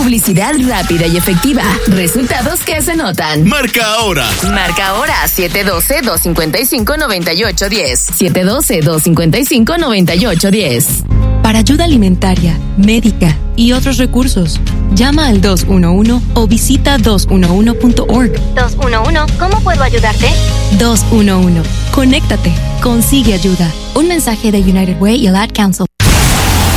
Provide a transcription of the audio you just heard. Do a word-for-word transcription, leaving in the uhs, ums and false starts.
Publicidad rápida y efectiva. Resultados que se notan. Marca ahora. Marca ahora siete uno dos, dos cinco cinco, nueve ocho uno cero. siete uno dos, dos cinco cinco, nueve ocho uno cero. Para ayuda alimentaria, médica y otros recursos, llama al dos uno uno o visita dos uno uno punto org. dos uno uno, ¿cómo puedo ayudarte? dos uno uno. Conéctate. Consigue ayuda. Un mensaje de United Way y el Ad Council.